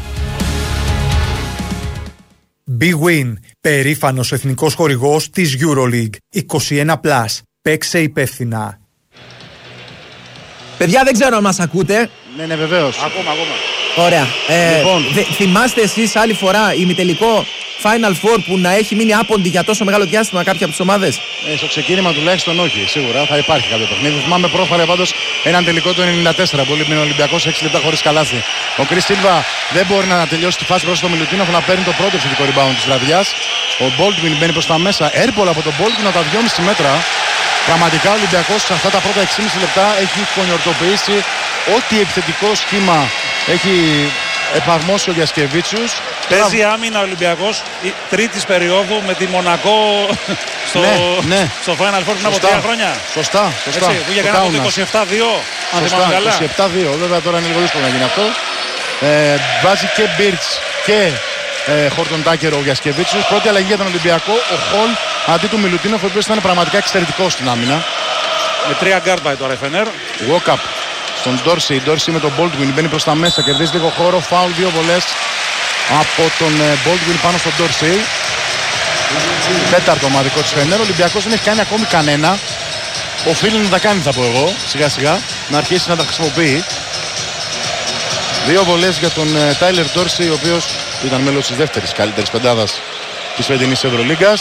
Big Win, περήφανος εθνικός χορηγός της EuroLeague. είκοσι ένα συν. Παίξε υπεύθυνα. Παιδιά, δεν ξέρω αν μας ακούτε. Ναι, ναι, βεβαίως. Ακόμα, ακόμα. Ωραία. Ε, Λοιπόν. δε, θυμάστε εσείς άλλη φορά ημιτελικό Final Four που να έχει μείνει άποντη για τόσο μεγάλο διάστημα κάποια από τις ομάδες? Ε, στο ξεκίνημα τουλάχιστον όχι, σίγουρα θα υπάρχει κάποιο παιχνίδι. Θυμάμαι πρόφαρα πάντως έναν τελικό το ενενήντα τέσσερα. Πολύ μείνει ο Ολυμπιακός έξι λεπτά χωρίς καλάθι. Ο Κρίς Σίλβα δεν μπορεί να τελειώσει τη φάση προς τον Μιλουτίνοφ, να παίρνει το πρώτο επιθετικό rebound της βραδιάς. Ο Baldwin μπαίνει προς τα μέσα. Έρπολα από τον Baldwin από τα δυόμισι μέτρα. Πραγματικά ο Ολυμπιακός σε αυτά τα πρώτα έξι και μισό λεπτά έχει κονιορτοποιήσει ό,τι επιθετικό σχήμα έχει εφαρμόσει ο Γιασκεβίτσιους. Παίζει άμυνα ο Ολυμπιακός τρίτης περίοδου με τη Μονακό στο, ναι, ναι. στο Final Four πριν από τρία χρόνια. Σωστά, σωστά. Έτσι, που είχε κάνει το είκοσι επτά δύο. Αν θυμάμαι καλά. είκοσι επτά δύο, βέβαια τώρα είναι λίγο δύσκολο να γίνει αυτό. Ε, βάζει και Μπίρτς και ε, Χόρτον Τάκερ ο Γιασκεβίτσιους. Πρώτη αλλαγή για τον Ολυμπιακό, ο Χολ αντί του Μιλουτίνοφ, ο οποίος ήταν πραγματικά εξαιρετικός στην άμυνα. Με τρία γκάρτ πάει τώρα η Φενέρ. Walk-up στον Ντόρσεϊ, Ντόρσεϊ με τον Baldwin, μπαίνει προς τα μέσα, κερδίζει λίγο χώρο, φάουλ, δύο βολές από τον Baldwin πάνω στον Ντόρσεϊ. Τέταρτο ομαδικό της Φενέρ, ο Ολυμπιακός δεν έχει κάνει ακόμη κανένα. οφείλει να τα κάνει, θα πω εγώ, σιγά σιγά, να αρχίσει να τα χρησιμοποιεί. Δύο βολές για τον Τάιλερ Ντόρσεϊ, ο οποίος ήταν μέλος της δεύτερης καλύτερης πεντάδας της φετινής Ευρωλίγκας.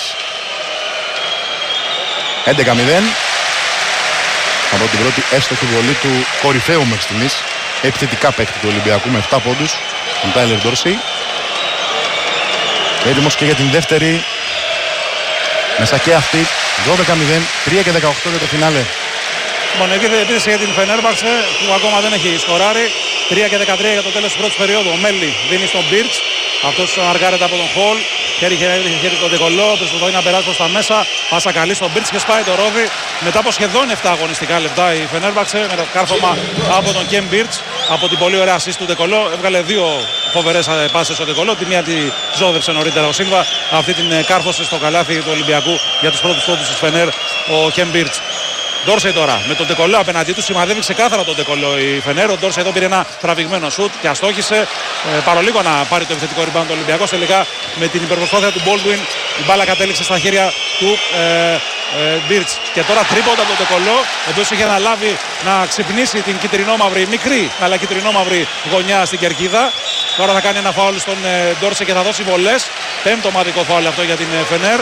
έντεκα μηδέν από την πρώτη έστοχη βολή του κορυφαίου μέχρι στιγμής επιθετικά παίκτη του Ολυμπιακού με επτά πόντους, τον Τάιλερ Ντόρσεϊ. Έτοιμος και για την δεύτερη, μέσα και αυτή, δώδεκα μηδέν, τρία και δεκαοκτώ για το φινάλε. Μονική επίθεση για την Φενέρμπαξε που ακόμα δεν έχει σκοράρει. τρία και δεκατρία για το τέλος της πρώτης περίοδου. Ο Μέλι δίνει στον Μπίρτς. Αυτός αργάρεται από τον Χολ. Χέρι χέρι χέρι τον Ντεκολό. Προσπαθεί να περάσει προς τα μέσα. Πάσα καλή στον Μπίρτς και σπάει το ρόδι. Μετά από σχεδόν επτά αγωνιστικά λεπτά η Φενέρμπαξε με το κάρφωμα από τον Κεμ Μπίρτς. Από την πολύ ωραία assist του Ντεκολό. Έβγαλε δύο φοβερές πάσες ο Ντεκολό. Τη μία τη ζώδεψε νωρίτερα ο Σίλβα. Αυτή την κάρφωσε στο καλάθι του Ολυμπιακού για τους πρώτους πόντους της Φενέρ ο Κεμ Μπίρτς. Ντόρσεϊ τώρα με τον Ντεκολό απέναντί του, σημαδεύει ξεκάθαρα τον Ντεκολό η Φενέρ. Ο Ντόρσεϊ εδώ πήρε ένα τραβηγμένο σουτ και αστόχησε. Ε, παρολίγο να πάρει το επιθετικό rebound του Ολυμπιακού. Τελικά με την υπερπροσπάθεια του Baldwin η μπάλα κατέληξε στα χέρια του ε, ε, Μπίρτς. Και τώρα τρίποντα από τον Ντεκολό, ο οποίος είχε αναλάβει να ξυπνήσει την κυτρινόμαυρη, μικρή αλλά κυτρινόμαυρη γωνιά στην κερκίδα. Τώρα θα κάνει ένα φάουλ στον ε, Ντόρσεϊ και θα δώσει βολές. Πέμπτο ομαδικό φάουλ αυτό για την ε, Φενέρ.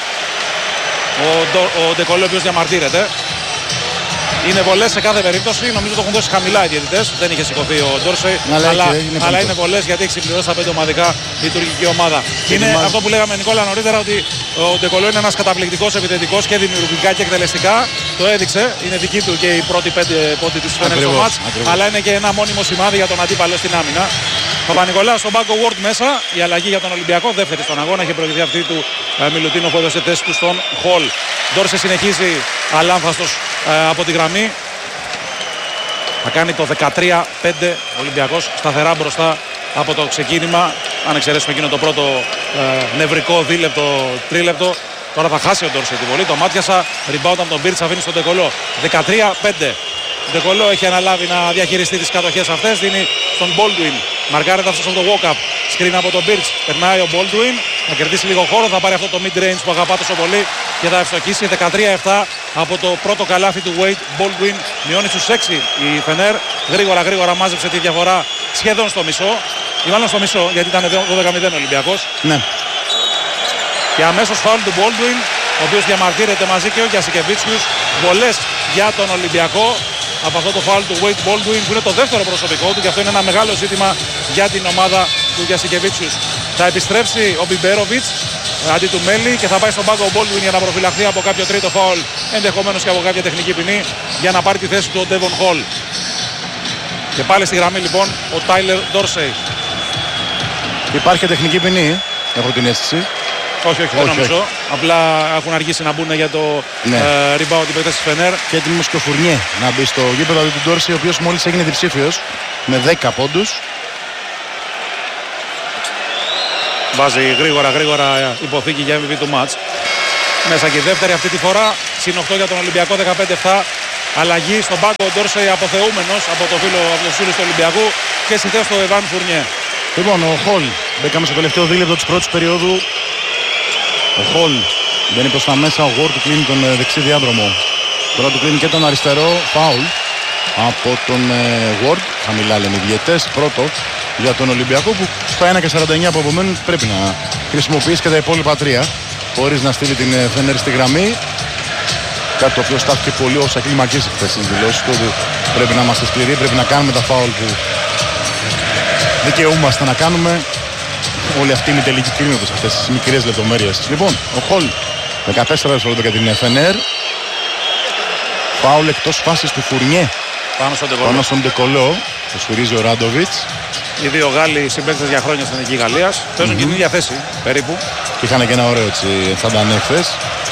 Ο, ο Ντεκολό, ο οποίος διαμαρτύρεται. Είναι βολές σε κάθε περίπτωση. Νομίζω το έχουν δώσει χαμηλά οι διαιτητές. Δεν είχε σηκωθεί ο Ντόρσεϊ. Αλλά, αλλά, είναι, αλλά είναι βολές γιατί έχει συμπληρώσει τα πέντε ομαδικά η τουρκική ομάδα. Και είναι μας... αυτό που λέγαμε Νικόλα νωρίτερα, ότι ο Ντεκολό είναι ένας καταπληκτικός επιθετικός και δημιουργικά και εκτελεστικά. Το έδειξε. Είναι δική του και οι πρώτοι πέντε πόντοι της Φενέρ στο μάτς. Αλλά είναι και ένα μόνιμο σημάδι για τον αντίπαλο στην άμυνα. Παπα-Νικολάου στον πάγκο Ward μέσα. Η αλλαγή για τον Ολυμπιακό. Δεύτερη στον αγώνα. Είχε προηγηθεί αυτή του ε, Μιλουτίνο που έδωσε θέση του στον Χολ. Ντόρσεϊ συνεχίζει αλάμφαστος ε, από τη γραμμή. Θα κάνει το δεκατρία πέντε Ολυμπιακός σταθερά μπροστά από το ξεκίνημα. Αν εξαιρέσουμε εκείνο το πρώτο ε, νευρικό δίλεπτο, τρίλεπτο. Τώρα θα χάσει ο Ντόρσεϊ τη βολή. Το μάτιασα. Rebound από τον Μπίρτς, αφήνει στον Ντεκολό. δεκατρία πέντε. Ντεκολό έχει αναλάβει να διαχειριστεί τις κατοχές αυτές. Δίνει στον Baldwin. Μαρκάρεται αυτός από το walk-up. Σκριν από τον Μπίρτς. Περνάει ο Baldwin. Θα κερδίσει λίγο χώρο. Θα πάρει αυτό το mid-range που αγαπά τόσο πολύ και θα ευστοχίσει. δεκατρία επτά από το πρώτο καλάθι του Wade. Baldwin μειώνει στους έξι η Φενέρ. Γρήγορα γρήγορα μάζεψε τη διαφορά σχεδόν στο μισό. Ή μάλλον στο μισό γιατί ήταν δώδεκα μηδέν ο Ολυμπιακός. Ναι. Και αμέσως φάουλ του Baldwin, ο οποίος διαμαρτύρεται μαζί και ο Γιασικεβίτσιους. Βολές για τον Ολυμπιακό από αυτό το φάουλ του Wade Baldwin που είναι το δεύτερο προσωπικό του και αυτό είναι ένα μεγάλο ζήτημα για την ομάδα του Γιασικεβίτσιους. Θα επιστρέψει ο Μπιμπέροβιτς αντί του Μέλι και θα πάει στον πάγκο ο Baldwin για να προφυλαχθεί από κάποιο τρίτο φάουλ, ενδεχομένως και από κάποια τεχνική ποινή, για να πάρει τη θέση του ο Ντέβον Χολ. Και πάλι στη γραμμή λοιπόν ο Τάιλερ Ντόρσεϊ. Υπάρχει τεχνική ποινή, έχω την αίσθηση. Όχι, όχι, δεν νομίζω. Όχι. Απλά έχουν αργήσει να μπουν για το ναι. uh, rebound την παίκτες της Φενέρ. Και έτοιμος και ο Φουρνιέ να μπει στο γήπεδο του Ντόρσεϊ, ο οποίος μόλις έγινε διψήφιος με δέκα πόντους. Βάζει γρήγορα γρήγορα υποθήκη για εμ βι πι του μάτς. Μέσα και η δεύτερη αυτή τη φορά. Συν οκτώ για τον Ολυμπιακό, δεκαπέντε επτά. Αλλαγή στον πάγκο ο Ντόρσεϊ αποθεούμενος από το φίλο από τους φίλους του Ολυμπιακού και στη θέση του Εβάν Φουρνιέ. Λοιπόν, ο Χολ μπήκαμε στο τελευταίο δίλεπτο της πρώτης περίοδου. Ο Χολ μπαίνει προς τα μέσα, ο Ward του κλείνει τον δεξί διάδρομο. Τώρα του κλείνει και τον αριστερό, φάουλ από τον Ward. Χαμηλά λένε οι διαιτές. Πρώτο για τον Ολυμπιακό που στα ένα και σαράντα εννιά που απομένουν πρέπει να χρησιμοποιήσει και τα υπόλοιπα τρία χωρίς να στείλει την Φενέρ στη γραμμή. Κάτι το οποίο στάθηκε πολύ ως ακλιμακής χθες στις δηλώσεις του. Πρέπει να είμαστε σκληροί, πρέπει να κάνουμε τα φάουλ που δικαιούμαστε να κάνουμε. Όλοι αυτοί είναι τελικοί κρίνοντες αυτές τις μικρές λεπτομέρειες. Λοιπόν, ο Χολ δεκατέσσερα δευτερόλεπτα για την Φενέρ. Φάουλ εκτός φάσης του Φουρνιέ πάνω στον Ντεκολό. Πάνω στον Ντεκολό. Το σφυρίζει ο Ράντοβιτς. Οι δύο Γάλλοι συμπαίκτες για χρόνια στην Εθνική Γαλλίας παίζουν mm-hmm. και την ίδια θέση περίπου. Και είχαν και ένα ωραίο έτσι φαντανέ χθες.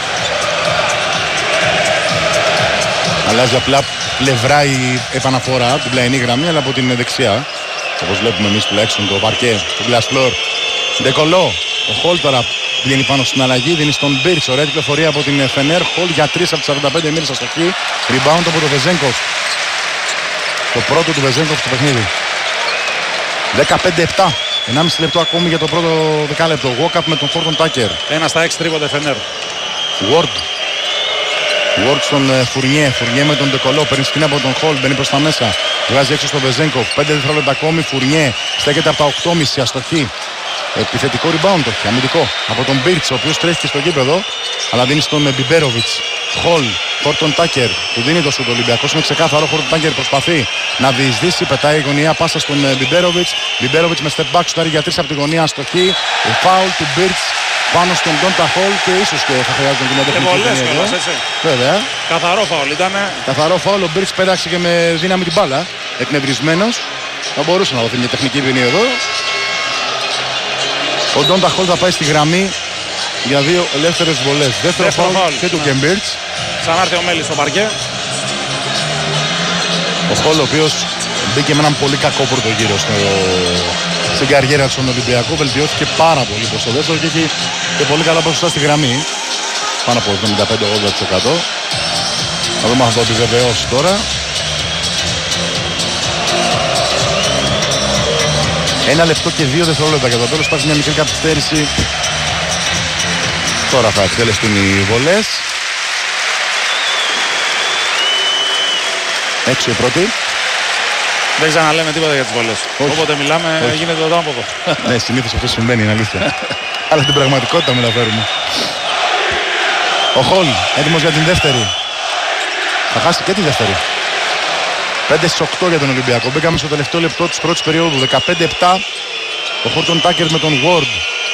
Αλλάζει απλά πλευρά η επαναφορά, την πλαϊνή γραμμή, αλλά από την δεξιά. Όπως βλέπουμε εμείς τουλάχιστον το παρκέ, το glass floor. Ντεκολό, ο Χολ τώρα βγαίνει πάνω στην αλλαγή, δίνει στον Μπίρτς. Ωραία κυκλοφορία από την Φενέρ. Χολ για τρία από τις σαράντα πέντε μοίρες αστοχή. Rebound από τον Βεζένκοφ. Το πρώτο του Βεζένκοφ στο παιχνίδι. δεκαπέντε επτά. ενάμιση λεπτό ακόμη για το πρώτο δεκάλεπτο. Walk-up με τον Φόρτον Τάκερ. Ένα στα έξι τρίποντα Φενέρ. Ward. Ward στον Φουρνιέ. Φουρνιέ με τον Ντεκολό. Παίρνει σκηνή από τον Χολ. Μπαίνει προς τα μέσα. Βγάζει έξω στον Βεζένκοφ. πέντε δευτερόλεπτα ακόμη. Φουρνιέ στέκεται από τα οκτώ κόμμα πέντε αστοχή. Επιθετικό rebound όχι. Αμυντικό. Από τον Μπίρτς, ο οποίος τρέχει και στο γήπεδο. Αλλά δίνει στον Μπιμπέροβιτς. Χολ. Χόρτον Τάκερ. Του δίνει το σουτ. Ο Ολυμπιακός είναι ξεκάθαρο. Χόρτον Τάκερ προσπαθεί να διεισδύσει. Πετάει η γωνία. Πάσα στον Μπιμπέροβιτς. Μπιμπέροβιτς με step back σουτάρει για τρεις από τη γωνία. Αστοχή. Φάουλ του Μπίρτς πάνω στον Ντόντα Χολ και ίσως και θα χρειάζεται την εντεπιστική. Βέβαια. Καθαρό φάουλ ήταν. Καθαρό φάουλ. Ο Μπίρτς πέταξε και με δύναμη την μπάλα. Εκνευρισμένος. Θα μπορούσε να δοθεί μια τεχνική ποινή εδώ. Ο Ντόντα Χολ θα πάει στη γραμμή για δύο ελεύθερες βολές. Δεύτερο φάουλ και του Γκέμπιρτς. Ξανάρθε ο Μέλης στο παρκέ. Ο Χολ ο οποίος μπήκε με έναν πολύ κακό πρώτο γύρο στο... στην καριέρα του στον Ολυμπιακό. Βελτιώθηκε πάρα πολύ προς το δεύτερο και έχει και πολύ καλά ποσοστά στη γραμμή. Πάνω από εβδομήντα πέντε ογδόντα τοις εκατό. Θα δούμε αν θα το επιβεβαιώσει τώρα. Ένα λεπτό και δύο δευτερόλεπτα για το τέλος. Υπάρχει μια μικρή καθυστέρηση. Τώρα θα εκτελεστούν οι βολές. Έξω η πρώτη. Δεν ξαναλέμε τίποτα για τις βολές. Όποτε μιλάμε όχι. Γίνεται το τάμποδο. Ναι, συνήθως αυτό συμβαίνει, είναι αλήθεια. Αλλά την πραγματικότητα μεταφέρουμε. Ο Χολ έτοιμος για την δεύτερη. Θα χάσει και τη δεύτερη. πέντε στις οκτώ για τον Ολυμπιακό. Μπήκαμε στο τελευταίο λεπτό της πρώτης περίοδου. δεκαπέντε επτά. Ο Χόρτον Τάκερ με τον Ward.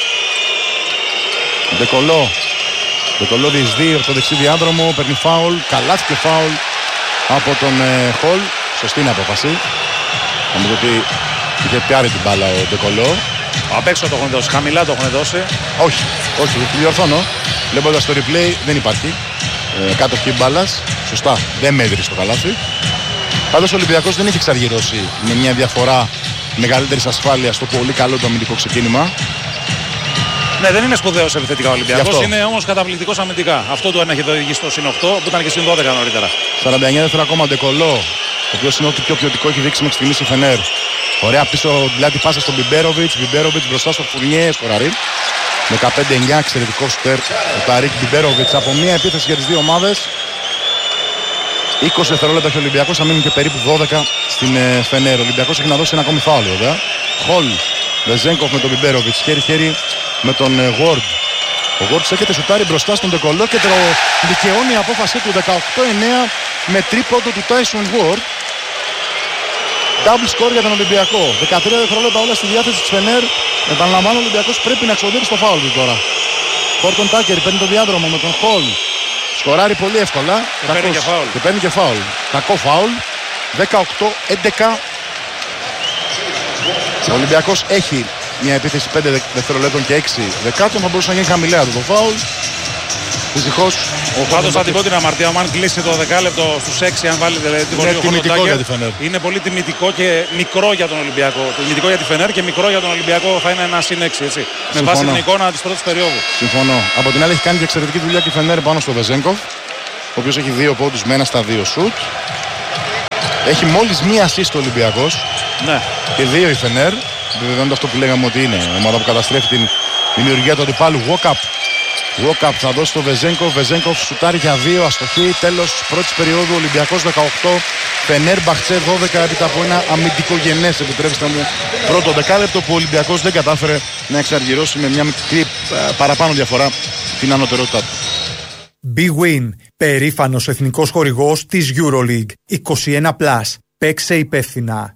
Ντεκολό. Ντεκολό διεισδύει από το δεξί διάδρομο. Παίρνει φάουλ. Καλάθι και φάουλ από τον Χολ. Σωστή είναι απόφαση. Νομίζω ότι είχε πιάρει την μπάλα ο Ντεκολό. Απ' έξω το έχουν δώσει. Χαμηλά το έχουν δώσει. Όχι, όχι, διορθώνω. Βλέποντας το replay δεν υπάρχει. Ε, κάτοχη μπάλας. Σωστά. Δεν μέτρησε το καλάθι. Πάντως ο Ολυμπιακός δεν έχει εξαργυρώσει με μια διαφορά μεγαλύτερης ασφάλειας στο πολύ καλό το αμυντικό ξεκίνημα. Ναι, δεν είναι σπουδαίος επιθετικά ο Ολυμπιακός, είναι όμως καταπληκτικός αμυντικά. Αυτό του έχει οδηγήσει στο συν οκτώ που ήταν και συν δώδεκα νωρίτερα. σαράντα εννιά δεύτερα ακόμα Ντεκολό, ο οποίος είναι ό,τι πιο ποιοτικό έχει δείξει μέχρι στιγμής η Φενέρ. Ωραία πίσω πλάτη πάσα στον Μπιμπέροβιτς, Μπιμπέροβιτς μπροστά στο Φουρνιέ, σκοραρί. δεκαπέντε εννιά εξαιρετικό σουτέρ ο Ταρίκ Μπιμπέροβιτς από μια επίθεση για τις δύο ομάδες. είκοσι δευτερόλεπτα έχει ο Ολυμπιακός, θα μείνουν και περίπου δώδεκα στην ε, Φενέρ. Ο Ολυμπιακός έχει να δώσει ένα ακόμη φάουλ βέβαια. Χολ, Βεζένκοφ με τον Μπιμπέροβιτς, χέρι-χέρι με τον Ward. Ο Ward έρχεται σουτάρει μπροστά στον Ντεκολό και το δικαιώνει η απόφαση του δεκαοκτώ εννέα με τρίποντο του Tyson Ward. Double score για τον Ολυμπιακό. δεκατρία δευτερόλεπτα όλα στη διάθεση της Φενέρ. Επαναλαμβάνω, ο Ολυμπιακός πρέπει να εξοδεύει στο φάουλ του τώρα. Χόρτον Τάκερ παίρνει το διάδρομο με τον Χολ. Σκοράρει πολύ εύκολα. Και παίρνει και φάουλ. Και παίρνει και φάουλ. Κακό φάουλ. δεκαοκτώ έντεκα. Ο Ολυμπιακός έχει μια επίθεση πέντε δευτερολέπτων και έξι δεκάτων. Θα μπορούσε να γίνει χαμηλά το φάουλ. Δυστυχώς. Πάντως θα την πω την αμαρτία. Αν κλείσει το δεκάλεπτο στους έξι, αν βάλει την βολή του τιμητικό για τη Φενέρ. Είναι πολύ τιμητικό και μικρό για τον Ολυμπιακό. Τιμητικό για τη Φενέρ και μικρό για τον Ολυμπιακό θα είναι ένα συν έξι. Έτσι. Με βάση την εικόνα της πρώτης περίοδου. Συμφωνώ. Από την άλλη έχει κάνει και εξαιρετική δουλειά και η Φενέρ πάνω στο Βεζένκοφ, ο οποίος έχει δύο πόντους με ένα στα δύο σουτ. Έχει μόλις μία assist ο Ολυμπιακός. Ναι. Και δύο η Φενέρ. Βεβαιώνεται αυτό που λέγαμε ότι είναι ομάδα που καταστρέφει την δημιουργία του αντιπάλου. Walk-up. Walk-up θα δώσει το Βεζένκοφ. Βεζένκοφ σουτάρει για δύο αστοχή. Τέλος πρώτης περίοδου. Ολυμπιακός δεκαοκτώ. Φενέρ Μπαχτσέ δώδεκα έπειτα από ένα αμυντικογενές, επιτρέψτε μου, πρώτο δεκάλεπτο που ο Ολυμπιακός δεν κατάφερε να εξαργυρώσει με μια μικρή παραπάνω διαφορά την ανωτερότητά του. Big Win, περήφανος εθνικός χορηγός της EuroLeague. είκοσι ένα συν. Παίξε υπεύθυνα.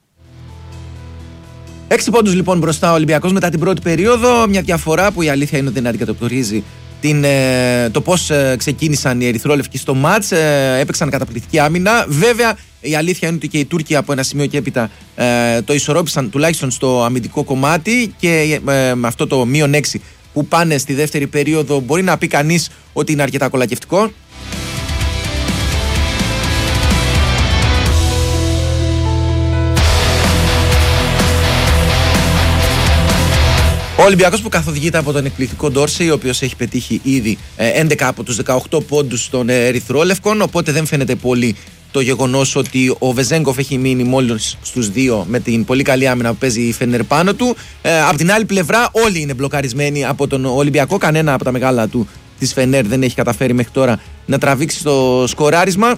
Έξι πόντους λοιπόν μπροστά ο Ολυμπιακός μετά την πρώτη περίοδο. Μια διαφορά που η αλήθεια είναι ότι δεν αντικατοπτρίζει την, ε, το πώς ε, ξεκίνησαν οι ερυθρόλευκοι στο μάτς. Ε, έπαιξαν καταπληκτική άμυνα. Βέβαια η αλήθεια είναι ότι και οι Τούρκοι από ένα σημείο και έπειτα ε, το ισορρόπησαν τουλάχιστον στο αμυντικό κομμάτι και ε, με αυτό το μείον έξι που πάνε στη δεύτερη περίοδο μπορεί να πει κανείς ότι είναι αρκετά κολακευτικό. Ο Ολυμπιακός που καθοδηγείται από τον εκπληκτικό Ντόρσεϊ, ο οποίος έχει πετύχει ήδη έντεκα από τους δεκαοκτώ πόντους των ερυθρόλευκων, οπότε δεν φαίνεται πολύ το γεγονός ότι ο Βεζένκοφ έχει μείνει μόλις στους δύο με την πολύ καλή άμυνα που παίζει η Φενέρ πάνω του. Ε, από την άλλη πλευρά όλοι είναι μπλοκαρισμένοι από τον Ολυμπιακό, κανένα από τα μεγάλα του της Φενέρ δεν έχει καταφέρει μέχρι τώρα να τραβήξει το σκοράρισμα.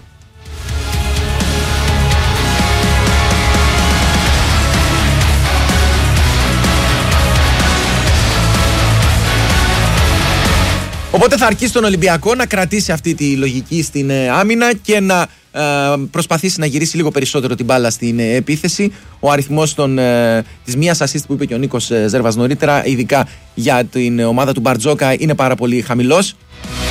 Οπότε θα αρκεί στον Ολυμπιακό να κρατήσει αυτή τη λογική στην ε, άμυνα και να ε, προσπαθήσει να γυρίσει λίγο περισσότερο την μπάλα στην ε, επίθεση. Ο αριθμός ε, της μίας assist που είπε και ο Νίκος ε, Ζέρβας νωρίτερα, ειδικά για την ομάδα του Μπαρτζόκα, είναι πάρα πολύ χαμηλός.